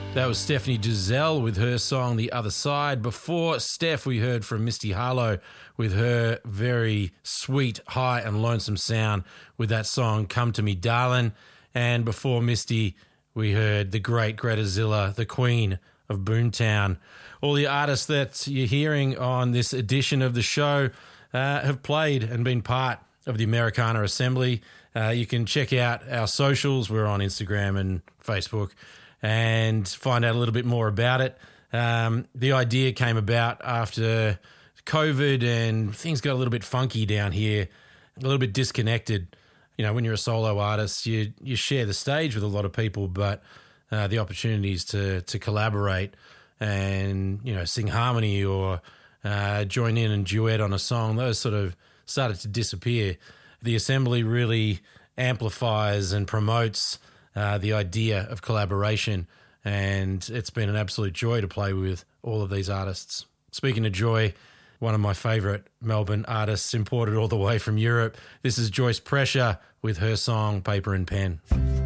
That was Stephanie Giselle with her song The Other Side. Before Steph, we heard from Misty Harlow with her very sweet, high and lonesome sound with that song Come to Me Darlin'. And before Misty, we heard the great Greta Zilla, the queen of Boomtown. All the artists that you're hearing on this edition of the show have played and been part of the Americana Assembly. You can check out our socials. We're on Instagram and Facebook and find out a little bit more about it. The idea came about after COVID and things got a little bit funky down here, a little bit disconnected. You know, when you're a solo artist, you share the stage with a lot of people, but the opportunities to collaborate and, you know, sing harmony or join in and duet on a song, those sort of started to disappear. The Assembly really amplifies and promotes the idea of collaboration, and it's been an absolute joy to play with all of these artists. Speaking of joy, one of my favourite Melbourne artists imported all the way from Europe. This is Joyce Pressure with her song Paper and Pen.